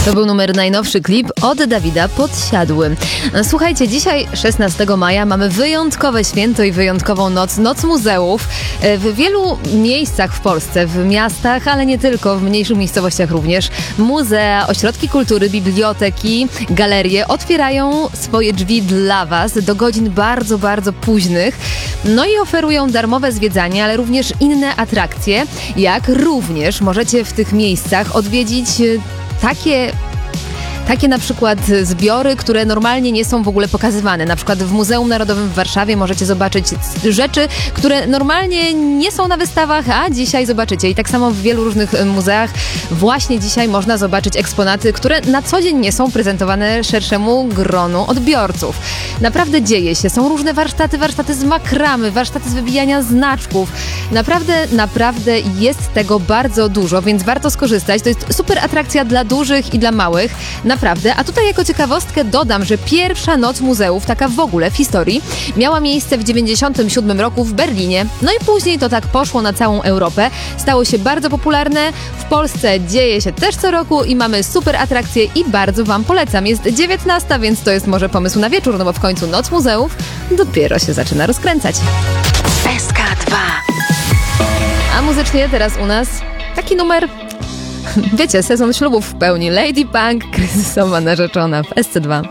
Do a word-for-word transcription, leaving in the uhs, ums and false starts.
To był numer najnowszy klip od Dawida Podsiadły. Słuchajcie, dzisiaj szesnastego maja mamy wyjątkowe święto i wyjątkową noc, Noc Muzeów. W wielu miejscach w Polsce, w miastach, ale nie tylko, w mniejszych miejscowościach również, muzea, ośrodki kultury, biblioteki, galerie otwierają swoje drzwi dla Was do godzin bardzo, bardzo późnych. No i oferują darmowe zwiedzanie, ale również inne atrakcje, jak również możecie w tych miejscach odwiedzić takie Takie na przykład zbiory, które normalnie nie są w ogóle pokazywane. Na przykład w Muzeum Narodowym w Warszawie możecie zobaczyć rzeczy, które normalnie nie są na wystawach, a dzisiaj zobaczycie. I tak samo w wielu różnych muzeach właśnie dzisiaj można zobaczyć eksponaty, które na co dzień nie są prezentowane szerszemu gronu odbiorców. Naprawdę dzieje się. Są różne warsztaty, warsztaty z makramy, warsztaty z wybijania znaczków. Naprawdę, naprawdę jest tego bardzo dużo, więc warto skorzystać. To jest super atrakcja dla dużych i dla małych. Naprawdę. A tutaj jako ciekawostkę dodam, że pierwsza Noc Muzeów, taka w ogóle w historii, miała miejsce w dziewięćdziesiątym siódmym roku w Berlinie. No i później to tak poszło na całą Europę. Stało się bardzo popularne. W Polsce dzieje się też co roku i mamy super atrakcje i bardzo Wam polecam. Jest dziewiętnasta, więc to jest może pomysł na wieczór, no bo w końcu Noc Muzeów dopiero się zaczyna rozkręcać. S K dwa. A muzycznie teraz u nas taki numer... Wiecie, sezon ślubów w pełni. Lady Punk, kryzysowa narzeczona w S C dwa.